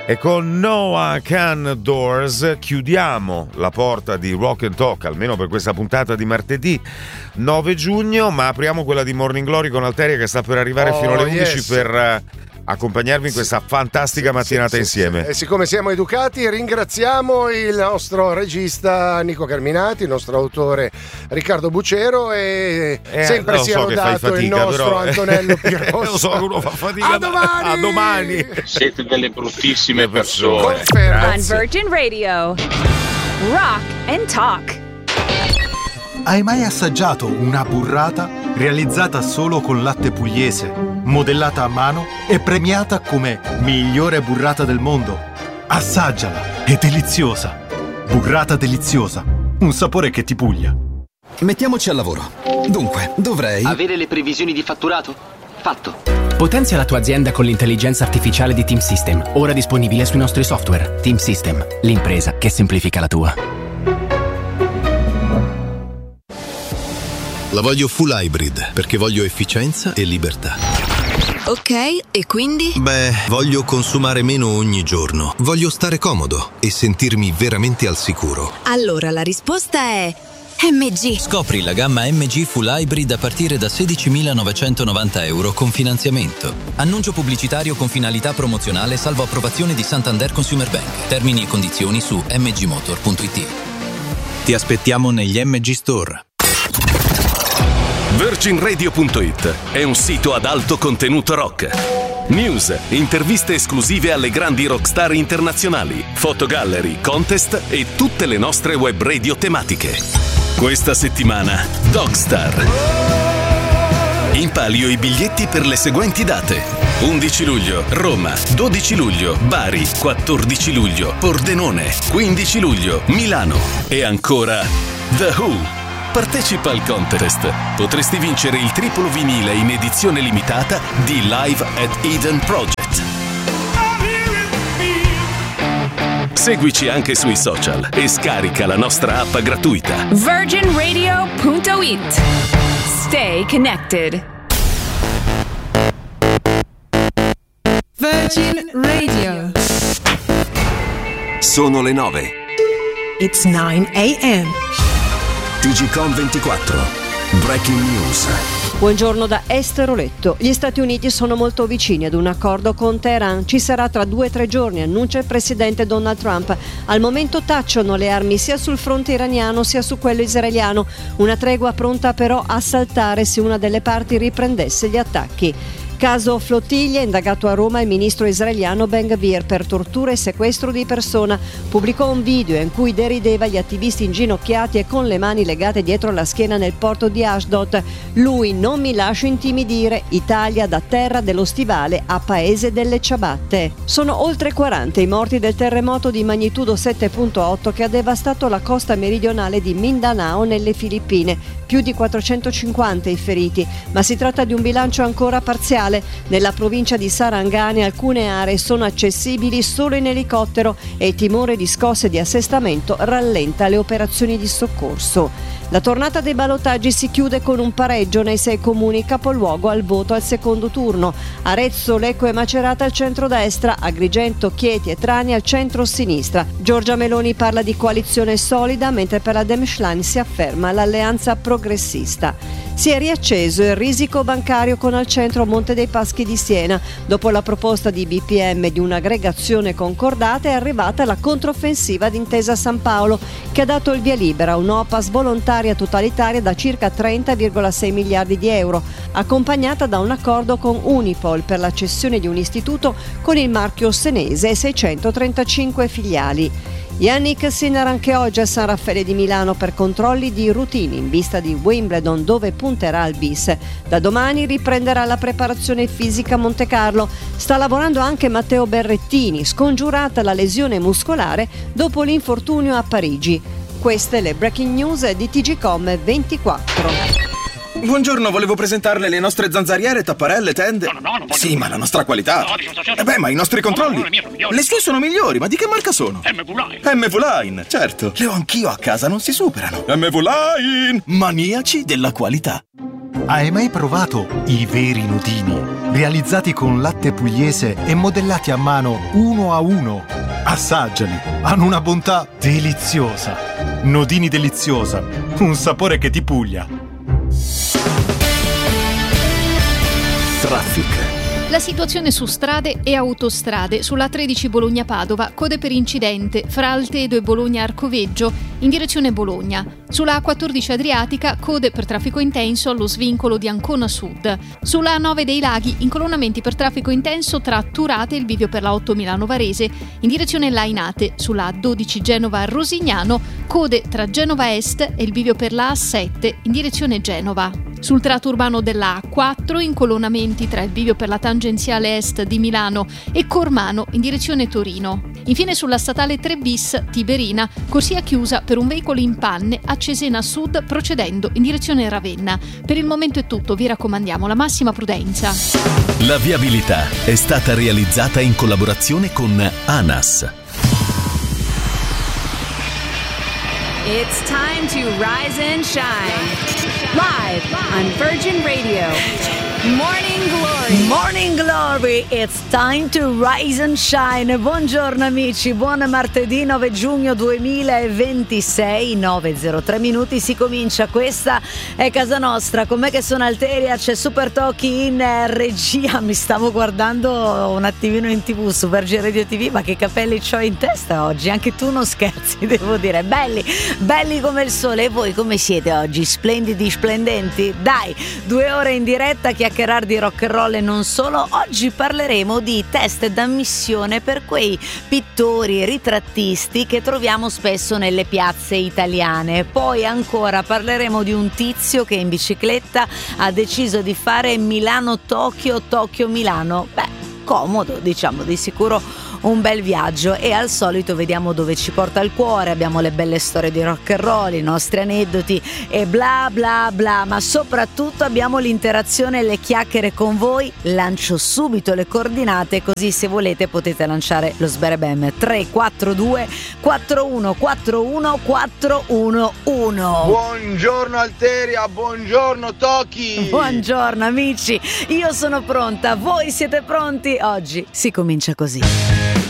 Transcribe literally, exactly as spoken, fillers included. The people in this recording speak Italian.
E con Noah Can Doors chiudiamo la porta di Rock and Talk, almeno per questa puntata di martedì nove giugno, ma apriamo quella di Morning Glory con Alteria che sta per arrivare oh, fino alle undici yes. per accompagnarvi in questa fantastica mattinata sì, insieme. Sì, sì. E siccome siamo educati, ringraziamo il nostro regista Nico Carminati, il nostro autore Riccardo Bucero e eh, sempre sia so lodato fatica, il nostro però, Antonello Pirosso. Lo so che uno fa fatica. A domani! A domani. Siete delle bruttissime persone. On Virgin Radio, Rock and Talk. Hai mai assaggiato una burrata realizzata solo con latte pugliese, modellata a mano e premiata come migliore burrata del mondo? Assaggiala, è deliziosa. Burrata deliziosa, un sapore che ti puglia. Mettiamoci al lavoro. Dunque, dovrei... Avere le previsioni di fatturato? Fatto. Potenzia la tua azienda con l'intelligenza artificiale di Team System, ora disponibile sui nostri software. Team System, l'impresa che semplifica la tua. La voglio full hybrid perché voglio efficienza e libertà. Ok, e quindi? Beh, voglio consumare meno ogni giorno. Voglio stare comodo e sentirmi veramente al sicuro. Allora la risposta è M G. Scopri la gamma M G Full Hybrid a partire da sedicimilanovecentovananta euro con finanziamento. Annuncio pubblicitario con finalità promozionale salvo approvazione di Santander Consumer Bank. Termini e condizioni su m g motor punto i t. Ti aspettiamo negli M G Store. Virgin Radio punto it è un sito ad alto contenuto rock. News, interviste esclusive alle grandi rockstar internazionali, fotogallery, contest e tutte le nostre web radio tematiche. Questa settimana, Dogstar. In palio i biglietti per le seguenti date: undici luglio Roma, dodici luglio Bari, quattordici luglio Pordenone, quindici luglio Milano e ancora The Who. Partecipa al contest. Potresti vincere il triplo vinile in edizione limitata di Live at Eden Project. Seguici anche sui social e scarica la nostra app gratuita. Virgin Radio punto it. Stay connected. Virgin Radio. Sono le nove. It's nine a.m. T G Com ventiquattro. Breaking News. Buongiorno da Esther Oletto. Gli Stati Uniti sono molto vicini ad un accordo con Teheran. Ci sarà tra due o tre giorni, annuncia il presidente Donald Trump. Al momento tacciono le armi sia sul fronte iraniano sia su quello israeliano. Una tregua pronta però a saltare se una delle parti riprendesse gli attacchi. Caso Flottiglia, indagato a Roma il ministro israeliano Ben Gvir per tortura e sequestro di persona. Pubblicò un video in cui derideva gli attivisti inginocchiati e con le mani legate dietro la schiena nel porto di Ashdod. Lui: non mi lascio intimidire, Italia da terra dello stivale a paese delle ciabatte. Sono oltre quaranta i morti del terremoto di magnitudo sette virgola otto che ha devastato la costa meridionale di Mindanao nelle Filippine. Più di quattrocentocinquanta i feriti, ma si tratta di un bilancio ancora parziale. Nella provincia di Sarangani alcune aree sono accessibili solo in elicottero e il timore di scosse di assestamento rallenta le operazioni di soccorso. La tornata dei ballottaggi si chiude con un pareggio nei sei comuni capoluogo al voto al secondo turno. Arezzo, Lecco e Macerata al centrodestra, Agrigento, Chieti e Trani al centro-sinistra. Giorgia Meloni parla di coalizione solida, mentre per la Demschlein si afferma l'alleanza progressista. Si è riacceso il risico bancario con al centro Monte dei Paschi di Siena. Dopo la proposta di B P M di un'aggregazione concordata è arrivata la controffensiva di Intesa San Paolo, che ha dato il via libera a un'O P A S volontaria totalitaria da circa trenta virgola sei miliardi di euro, accompagnata da un accordo con Unipol per la cessione di un istituto con il marchio senese e seicentotrentacinque filiali. Yannick Sinner anche oggi a San Raffaele di Milano per controlli di routine in vista di Wimbledon, dove punterà al bis. Da domani riprenderà la preparazione fisica a Montecarlo. Sta lavorando anche Matteo Berrettini, scongiurata la lesione muscolare dopo l'infortunio a Parigi. Queste le breaking news di T G Com ventiquattro. Buongiorno, volevo presentarle le nostre zanzariere, tapparelle, tende. No, no, no, sì, ma la nostra qualità. No, dico, certo. Eh beh, ma i nostri controlli. No, no, le mie sono migliori. Le sue sono migliori, ma di che marca sono? M V Line. M V Line, certo. Le ho anch'io a casa, non si superano. M V Line, maniaci della qualità. Hai mai provato i veri nodini? Realizzati con latte pugliese e modellati a mano uno a uno. Assaggiali, hanno una bontà deliziosa. Nodini deliziosa, un sapore che ti puglia. Traffic. La situazione su strade e autostrade. Sulla tredici Bologna-Padova, code per incidente fra Altedo e Bologna-Arcoveggio in direzione Bologna. Sulla A quattordici Adriatica, code per traffico intenso allo svincolo di Ancona Sud. Sulla A nove dei Laghi, incolonnamenti per traffico intenso tra Turate e il bivio per la otto Milano Varese in direzione Lainate. Sulla A dodici Genova-Rosignano, code tra Genova Est e il bivio per la A sette in direzione Genova. Sul tratto urbano della A quattro, incolonnamenti tra il bivio per la tangenziale est di Milano e Cormano in direzione Torino. Infine sulla statale tre bis Tiberina, corsia chiusa per un veicolo in panne a Cesena Sud procedendo in direzione Ravenna. Per il momento è tutto, vi raccomandiamo la massima prudenza. La viabilità è stata realizzata in collaborazione con ANAS. It's time to rise and shine. Live on Virgin Radio. Morning Glory. Morning Glory, it's time to rise and shine. Buongiorno amici, buon martedì nove giugno duemilaventisei, nove e zero tre minuti, si comincia. Questa è casa nostra, con me che sono Alteria, c'è Super Tocchi in regia. Mi stavo guardando un attimino in tv su Virgin Radio ti vu, ma che capelli c'ho in testa oggi, anche tu non scherzi, devo dire, belli, belli come il sole. E voi come siete oggi? Splendidi, splendenti? Dai, due ore in diretta, chiacchierare di rock and roll e non solo. Oggi parleremo di test d'ammissione per quei pittori e ritrattisti che troviamo spesso nelle piazze italiane. Poi ancora parleremo di un tizio che in bicicletta ha deciso di fare Milano-Tokyo, Tokyo-Milano. Beh, comodo, diciamo, di sicuro un bel viaggio, e al solito vediamo dove ci porta il cuore. Abbiamo le belle storie di rock and roll, i nostri aneddoti e bla bla bla, ma soprattutto abbiamo l'interazione e le chiacchiere con voi. Lancio subito le coordinate, così se volete potete lanciare lo sberebem. Tre quattro due quattro uno quattro uno quattro uno uno. Buongiorno Alteria, buongiorno Tocchi. Buongiorno amici, io sono pronta, voi siete pronti? Oggi si comincia così.